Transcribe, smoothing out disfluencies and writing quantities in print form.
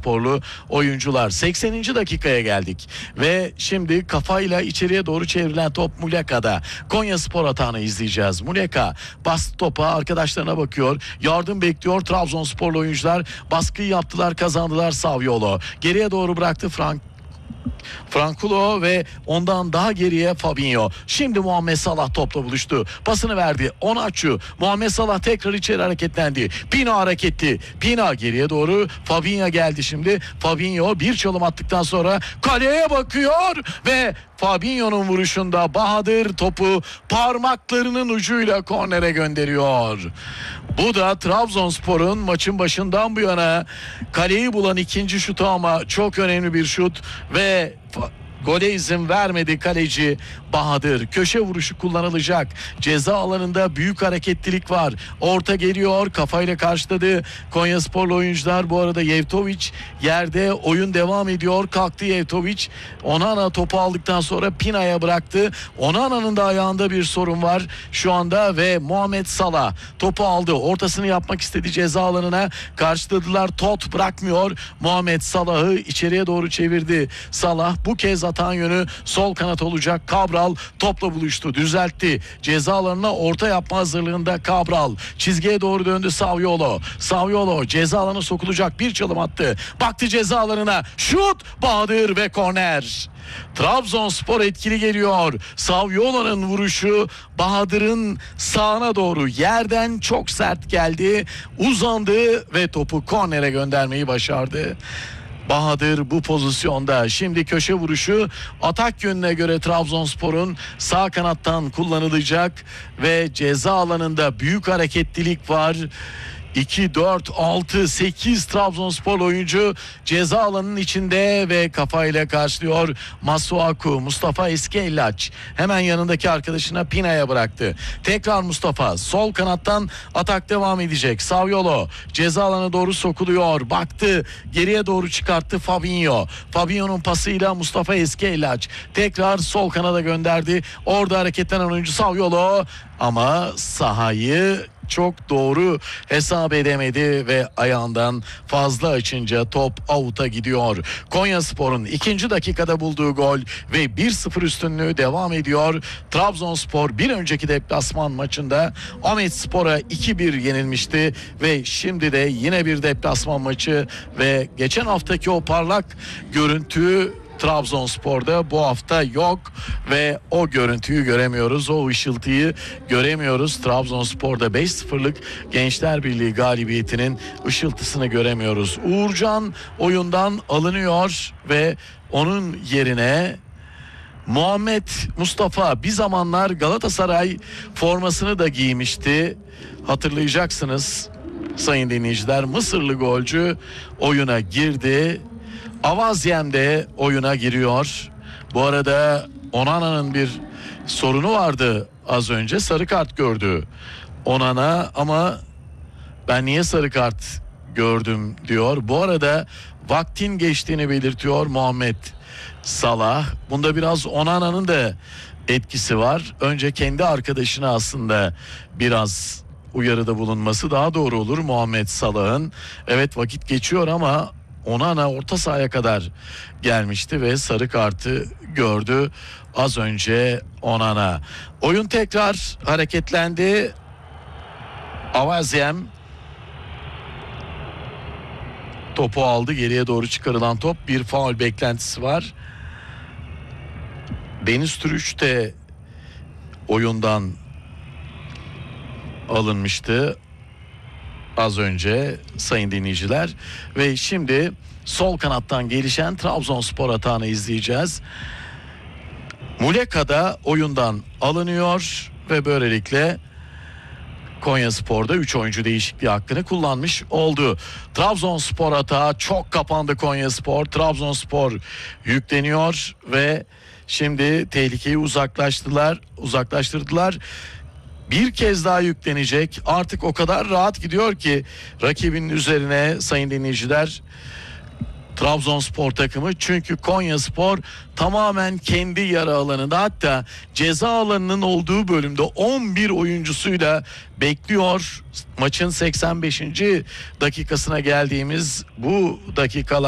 Konyasporlu oyuncular. 80. dakikaya geldik ve şimdi kafayla içeriye doğru çevrilen top Muleka'da. Konyaspor atağını izleyeceğiz. Muleka bastı topa, arkadaşlarına bakıyor. Yardım bekliyor. Trabzonsporlu oyuncular baskıyı yaptılar, kazandılar. Saviolo geriye doğru bıraktı Frankulo ve ondan daha geriye Fabinho. Şimdi Muhammed Salah topla buluştu. Pasını verdi. Onaçu. Muhammed Salah tekrar içeri hareketlendi. Pina hareketli. Pina geriye doğru. Fabinho geldi şimdi. Fabinho bir çalım attıktan sonra kaleye bakıyor ve Fabinho'nun vuruşunda Bahadır topu parmaklarının ucuyla kornere gönderiyor. Bu da Trabzonspor'un maçın başından bu yana kaleyi bulan ikinci şutu, ama çok önemli bir şut ve gole izin vermedi kaleci Bahadır. Köşe vuruşu kullanılacak. Ceza alanında büyük hareketlilik var. Orta geliyor. Kafayla karşıladı Konyasporlu oyuncular. Bu arada Yevtovic yerde, oyun devam ediyor. Kalktı Yevtovic. Onana topu aldıktan sonra Pina'ya bıraktı. Onana'nın da ayağında bir sorun var şu anda ve Muhammed Salah topu aldı. Ortasını yapmak istedi ceza alanına. Karşıladılar. Tot bırakmıyor. Muhammed Salah'ı içeriye doğru çevirdi. Salah bu kez atan yönü sol kanat olacak. Cabral topla buluştu, düzeltti. Ceza alanına orta yapma hazırlığında Cabral. Çizgiye doğru döndü Saviolo. Saviolo ceza alanına sokulacak, bir çalım attı. Baktı ceza alanına. Şut, Bahadır ve korner. Trabzonspor etkili geliyor. Saviolo'nun vuruşu Bahadır'ın sağına doğru yerden çok sert geldi. Uzandı ve topu kornere göndermeyi başardı. Bahadır bu pozisyonda. Şimdi köşe vuruşu atak yönüne göre Trabzonspor'un sağ kanattan kullanılacak ve ceza alanında büyük hareketlilik var. 2, 4, 6, 8 Trabzonspor oyuncu ceza alanının içinde ve kafayla karşılıyor Masuaku. Mustafa Eskellaç hemen yanındaki arkadaşına Pina'ya bıraktı. Tekrar Mustafa sol kanattan atak devam edecek. Saviolo ceza alanına doğru sokuluyor. Baktı, geriye doğru çıkarttı Fabinho. Fabinho'nun pasıyla Mustafa Eskellaç tekrar sol kanada gönderdi. Orada hareketlenen oyuncu Saviolo ama sahayı çok doğru hesap edemedi ve ayağından fazla açınca top out'a gidiyor. Konyaspor'un ikinci dakikada bulduğu gol ve 1-0 üstünlüğü devam ediyor. Trabzonspor bir önceki deplasman maçında Ahmetspor'a 2-1 yenilmişti ve şimdi de yine bir deplasman maçı ve geçen haftaki o parlak görüntü Trabzonspor'da bu hafta yok ve o görüntüyü göremiyoruz, o ışıltıyı göremiyoruz. Trabzonspor'da 5-0'lık Gençler Birliği galibiyetinin ışıltısını göremiyoruz. Uğurcan oyundan alınıyor ve onun yerine Muhammed Mustafa bir zamanlar Galatasaray formasını da giymişti. Hatırlayacaksınız sayın dinleyiciler, Mısırlı golcü oyuna girdi. Avazyem de oyuna giriyor. Bu arada Onana'nın bir sorunu vardı az önce. Sarı kart gördü Onana ama ben niye sarı kart gördüm diyor. Bu arada vaktin geçtiğini belirtiyor Muhammed Salah. Bunda biraz Onana'nın da etkisi var. Önce kendi arkadaşına aslında biraz uyarıda bulunması daha doğru olur Muhammed Salah'ın. Evet, vakit geçiyor ama Onana orta sahaya kadar gelmişti ve sarı kartı gördü az önce Onana. Oyun tekrar hareketlendi. Avazyem topu aldı, geriye doğru çıkarılan top, bir faul beklentisi var. Deniz Türüç de oyundan alınmıştı az önce sayın dinleyiciler ve şimdi sol kanattan gelişen Trabzonspor atağını izleyeceğiz. Muleka'da oyundan alınıyor ve böylelikle Konyaspor'da 3 oyuncu değişikliği hakkını kullanmış oldu. Trabzonspor atağı çok kapandı Konyaspor. Trabzonspor yükleniyor ve şimdi tehlikeyi uzaklaştırdılar. Bir kez daha yüklenecek. Artık o kadar rahat gidiyor ki rakibinin üzerine sayın dinleyiciler Trabzonspor takımı. Çünkü Konyaspor tamamen kendi yarı alanında, hatta ceza alanının olduğu bölümde 11 oyuncusuyla bekliyor. Maçın 85. dakikasına geldiğimiz bu dakikalar